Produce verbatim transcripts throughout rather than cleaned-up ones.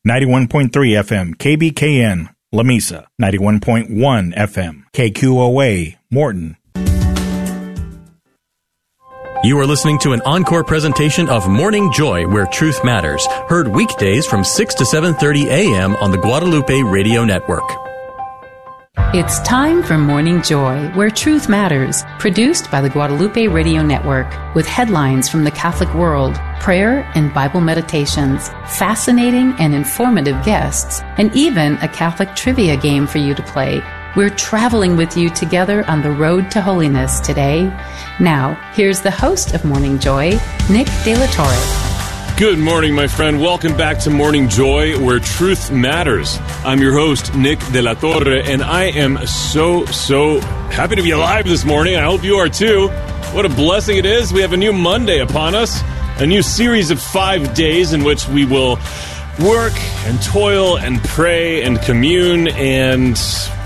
ninety-one point three F M K B K N, La Mesa, ninety-one point one F M K Q O A, Morton. You are listening to an encore presentation of Morning Joy, where truth matters, heard weekdays from six to seven thirty a.m. on the Guadalupe Radio Network. It's time for Morning Joy, where truth matters, produced by the Guadalupe Radio Network, with headlines from the Catholic world, prayer and Bible meditations, fascinating and informative guests, and even a Catholic trivia game for you to play. We're traveling with you together on the road to holiness today. Now, here's the host of Morning Joy, Nick De La Torre. Good morning, my friend. Welcome back to Morning Joy, where truth matters. I'm your host, Nick De La Torre, and I am so, so happy to be alive this morning. I hope you are too. What a blessing it is. We have a new Monday upon us, a new series of five days in which we will work and toil and pray and commune and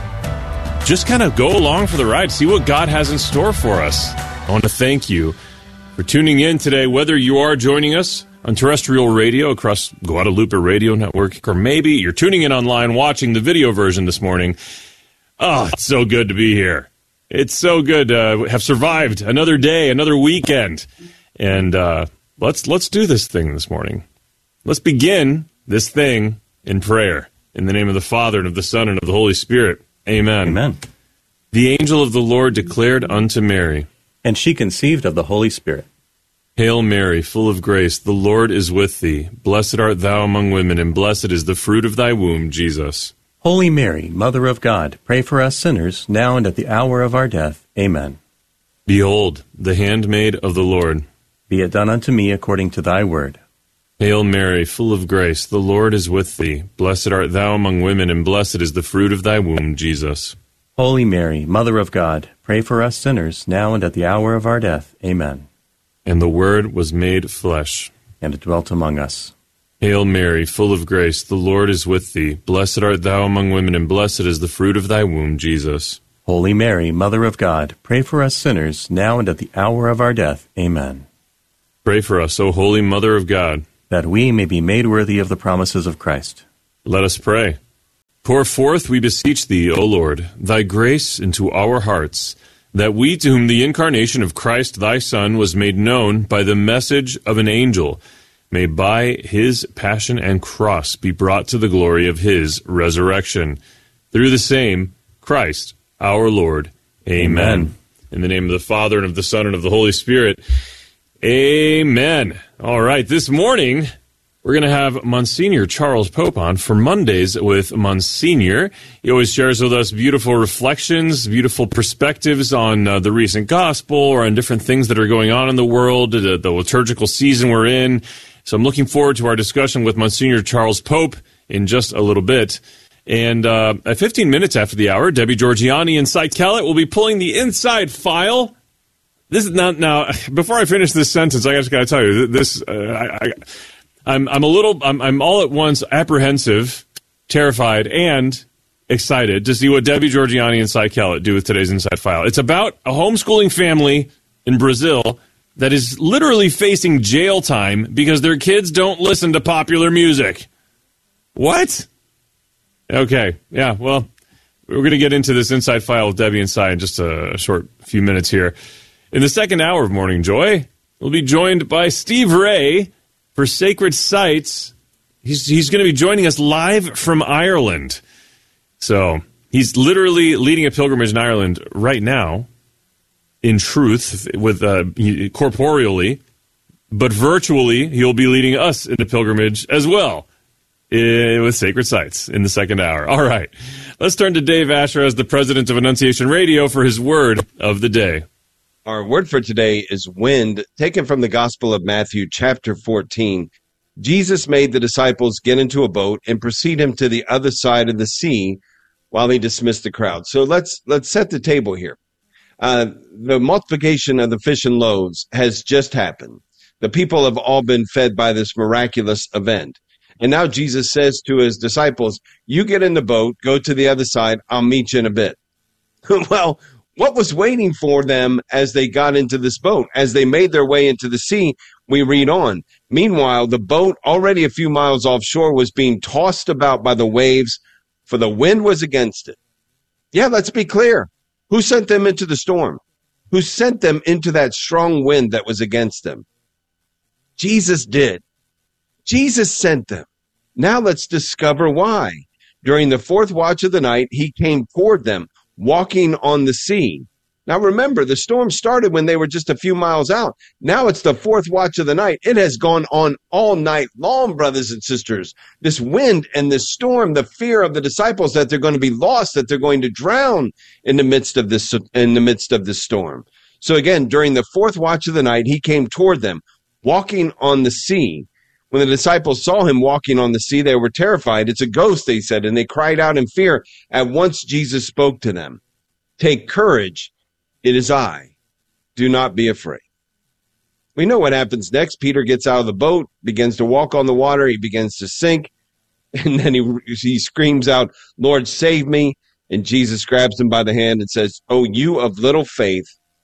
just kind of go along for the ride, see what God has in store for us. I want to thank you for tuning in today, whether you are joining us on terrestrial radio across Guadalupe Radio Network, or maybe you're tuning in online watching the video version this morning. Oh, it's so good to be here. It's so good to have survived another day, another weekend. And uh, let's let's do this thing this morning. Let's begin this thing in prayer. In the name of the Father, and of the Son, and of the Holy Spirit. Amen. Amen. The angel of the Lord declared unto Mary, and she conceived of the Holy Spirit. Hail Mary, full of grace, the Lord is with thee. Blessed art thou among women, and blessed is the fruit of thy womb, Jesus. Holy Mary, Mother of God, pray for us sinners, now and at the hour of our death. Amen. Behold, the handmaid of the Lord. Be it done unto me according to thy word. Hail Mary, full of grace, the Lord is with thee. Blessed art thou among women, and blessed is the fruit of thy womb, Jesus. Holy Mary, Mother of God, pray for us sinners, now and at the hour of our death. Amen. And the Word was made flesh, and it dwelt among us. Hail Mary, full of grace, the Lord is with thee. Blessed art thou among women, and blessed is the fruit of thy womb, Jesus. Holy Mary, Mother of God, pray for us sinners, now and at the hour of our death. Amen. Pray for us, O Holy Mother of God, that we may be made worthy of the promises of Christ. Let us pray. Pour forth, we beseech thee, O Lord, thy grace into our hearts, that we, to whom the incarnation of Christ thy Son was made known by the message of an angel, may by his passion and cross be brought to the glory of his resurrection. Through the same Christ our Lord. Amen. Amen. In the name of the Father, and of the Son, and of the Holy Spirit. Amen. All right, this morning we're going to have Monsignor Charles Pope on for Mondays with Monsignor. He always shares with us beautiful reflections, beautiful perspectives on uh, the recent gospel or on different things that are going on in the world, the, the liturgical season we're in. So I'm looking forward to our discussion with Monsignor Charles Pope in just a little bit. And uh, at fifteen minutes after the hour, Debbie Georgiani and Cy Kellett will be pulling the inside file. This is not now. Before I finish this sentence, I just got to tell you this. Uh, I, I, I'm I'm a little. I'm, I'm all at once apprehensive, terrified, and excited to see what Debbie Georgiani and Cy Kellett do with today's Inside File. It's about a homeschooling family in Brazil that is literally facing jail time because their kids don't listen to popular music. What? Okay. Yeah. Well, we're going to get into this Inside File with Debbie and Cy in just a short few minutes here. In the second hour of Morning Joy, we'll be joined by Steve Ray for Sacred Sites. He's he's going to be joining us live from Ireland. So he's literally leading a pilgrimage in Ireland right now, in truth, with uh, corporeally, but virtually he'll be leading us in a pilgrimage as well uh, with Sacred Sites in the second hour. All right, let's turn to Dave Asher as the president of Annunciation Radio for his word of the day. Our word for today is wind, taken from the Gospel of Matthew, chapter fourteen. Jesus made the disciples get into a boat and proceed him to the other side of the sea while he dismissed the crowd. So let's let's set the table here. Uh, the multiplication of the fish and loaves has just happened. The people have all been fed by this miraculous event. And now Jesus says to his disciples, you get in the boat, go to the other side, I'll meet you in a bit. Well, what was waiting for them as they got into this boat? As they made their way into the sea, we read on. Meanwhile, the boat, already a few miles offshore, was being tossed about by the waves, for the wind was against it. Yeah, let's be clear. Who sent them into the storm? Who sent them into that strong wind that was against them? Jesus did. Jesus sent them. Now let's discover why. During the fourth watch of the night, he came toward them, walking on the sea. Now remember, the storm started when they were just a few miles out. Now it's the fourth watch of the night. It has gone on all night long, brothers and sisters. This wind and this storm, the fear of the disciples that they're going to be lost, that they're going to drown in the midst of this, in the midst of this storm. So again, during the fourth watch of the night, he came toward them, walking on the sea. When the disciples saw him walking on the sea, they were terrified. It's a ghost, they said, and they cried out in fear. At once Jesus spoke to them. Take courage. It is I. Do not be afraid. We know what happens next. Peter gets out of the boat, begins to walk on the water. He begins to sink. And then he, he screams out, Lord, save me. And Jesus grabs him by the hand and says, oh, you of little faith,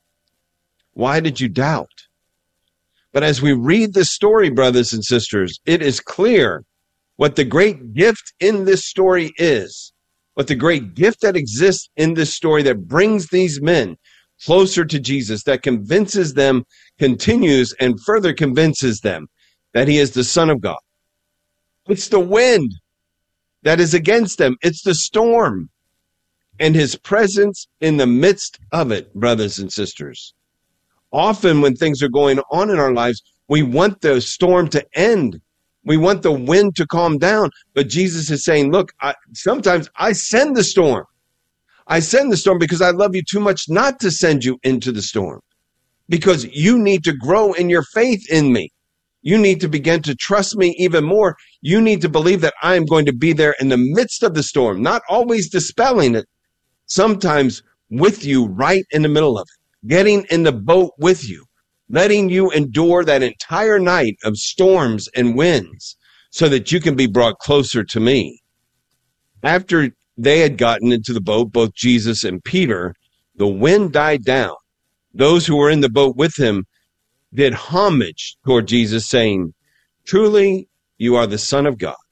why did you doubt? But as we read this story, brothers and sisters, it is clear what the great gift in this story is, what the great gift that exists in this story that brings these men closer to Jesus, that convinces them, continues and further convinces them that he is the Son of God. It's the wind that is against them. It's the storm and his presence in the midst of it, brothers and sisters. Often when things are going on in our lives, we want the storm to end. We want the wind to calm down. But Jesus is saying, look, I, sometimes I send the storm. I send the storm because I love you too much not to send you into the storm. Because you need to grow in your faith in me. You need to begin to trust me even more. You need to believe that I am going to be there in the midst of the storm, not always dispelling it, sometimes with you right in the middle of it, getting in the boat with you, letting you endure that entire night of storms and winds so that you can be brought closer to me. After they had gotten into the boat, both Jesus and Peter, the wind died down. Those who were in the boat with him did homage toward Jesus, saying, truly, you are the Son of God.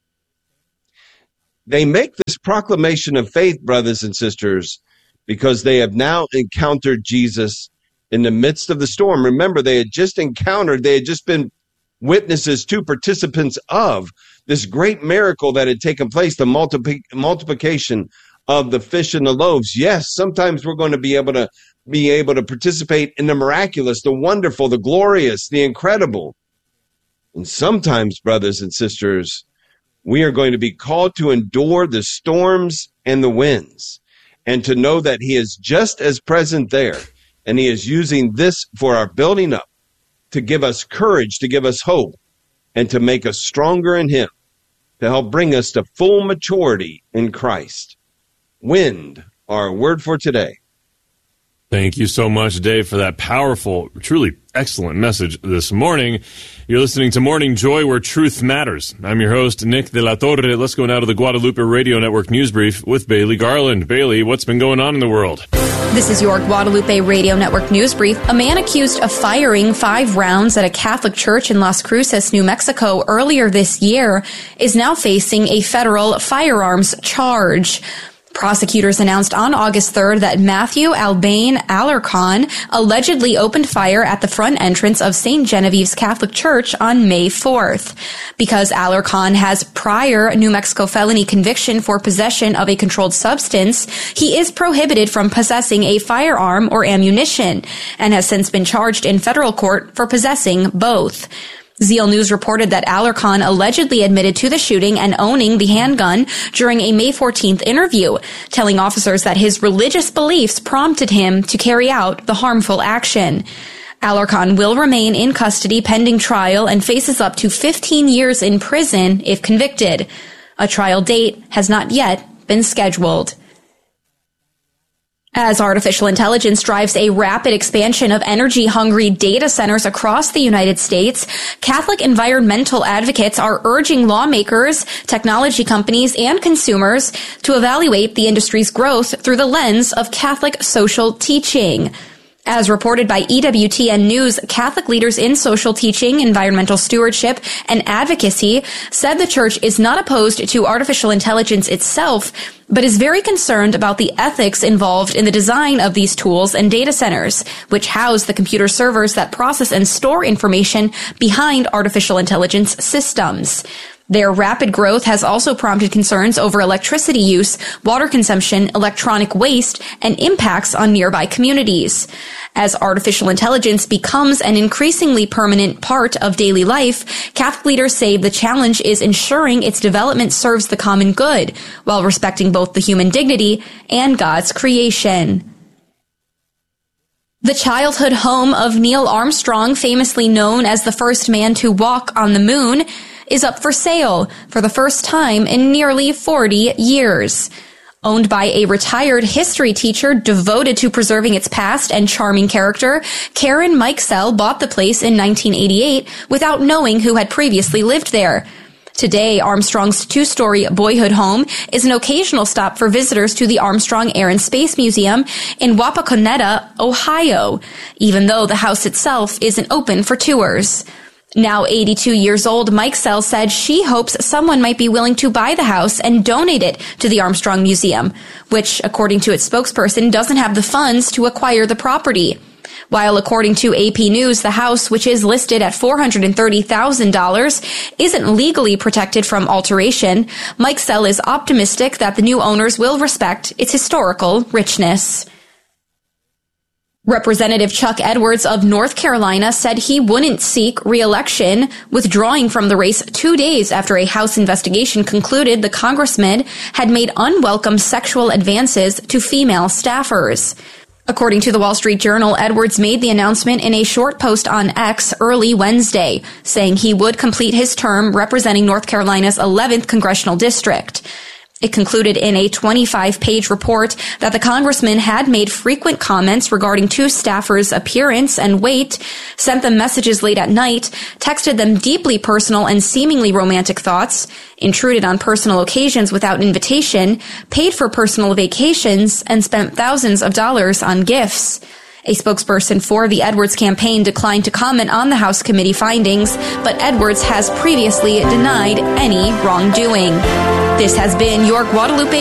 They make this proclamation of faith, brothers and sisters, because they have now encountered Jesus in the midst of the storm. Remember, they had just encountered, they had just been witnesses to, participants of this great miracle that had taken place, the multipli- multiplication of the fish and the loaves. Yes, sometimes we're going to be able to be able to participate in the miraculous, the wonderful, the glorious, the incredible. And sometimes, brothers and sisters, we are going to be called to endure the storms and the winds, and to know that he is just as present there, and he is using this for our building up, to give us courage, to give us hope, and to make us stronger in him, to help bring us to full maturity in Christ. Wind, our word for today. Thank you so much, Dave, for that powerful, truly excellent message this morning. You're listening to Morning Joy, where truth matters. I'm your host, Nick De La Torre. Let's go now to the Guadalupe Radio Network News Brief with Bailey Garland. Bailey, what's been going on in the world? This is your Guadalupe Radio Network News Brief. A man accused of firing five rounds at a Catholic church in Las Cruces, New Mexico earlier this year is now facing a federal firearms charge. Prosecutors announced on August third that Matthew Albane Alarcon allegedly opened fire at the front entrance of Saint Genevieve's Catholic Church on May fourth. Because Alarcon has prior New Mexico felony conviction for possession of a controlled substance, he is prohibited from possessing a firearm or ammunition and has since been charged in federal court for possessing both. Zeal News reported that Alarcon allegedly admitted to the shooting and owning the handgun during a May fourteenth interview, telling officers that his religious beliefs prompted him to carry out the harmful action. Alarcon will remain in custody pending trial and faces up to fifteen years in prison if convicted. A trial date has not yet been scheduled. As artificial intelligence drives a rapid expansion of energy-hungry data centers across the United States, Catholic environmental advocates are urging lawmakers, technology companies, and consumers to evaluate the industry's growth through the lens of Catholic social teaching. As reported by E W T N News, Catholic leaders in social teaching, environmental stewardship, and advocacy said the church is not opposed to artificial intelligence itself, but is very concerned about the ethics involved in the design of these tools and data centers, which house the computer servers that process and store information behind artificial intelligence systems. Their rapid growth has also prompted concerns over electricity use, water consumption, electronic waste, and impacts on nearby communities. As artificial intelligence becomes an increasingly permanent part of daily life, Catholic leaders say the challenge is ensuring its development serves the common good, while respecting both the human dignity and God's creation. The childhood home of Neil Armstrong, famously known as the first man to walk on the moon, is up for sale for the first time in nearly forty years. Owned by a retired history teacher devoted to preserving its past and charming character, Karen Mikesell bought the place in nineteen eighty-eight without knowing who had previously lived there. Today, Armstrong's two-story boyhood home is an occasional stop for visitors to the Armstrong Air and Space Museum in Wapakoneta, Ohio, even though the house itself isn't open for tours. Now eighty-two years old, Mikesell said she hopes someone might be willing to buy the house and donate it to the Armstrong Museum, which, according to its spokesperson, doesn't have the funds to acquire the property. While according to A P News, the house, which is listed at four hundred thirty thousand dollars, isn't legally protected from alteration, Mikesell is optimistic that the new owners will respect its historical richness. Representative Chuck Edwards of North Carolina said he wouldn't seek re-election, withdrawing from the race two days after a House investigation concluded the congressman had made unwelcome sexual advances to female staffers. According to the Wall Street Journal, Edwards made the announcement in a short post on X early Wednesday, saying he would complete his term representing North Carolina's eleventh congressional district. It concluded in a twenty-five page report that the congressman had made frequent comments regarding two staffers' appearance and weight, sent them messages late at night, texted them deeply personal and seemingly romantic thoughts, intruded on personal occasions without invitation, paid for personal vacations, and spent thousands of dollars on gifts. A spokesperson for the Edwards campaign declined to comment on the House committee findings, but Edwards has previously denied any wrongdoing. This has been your Guadalupe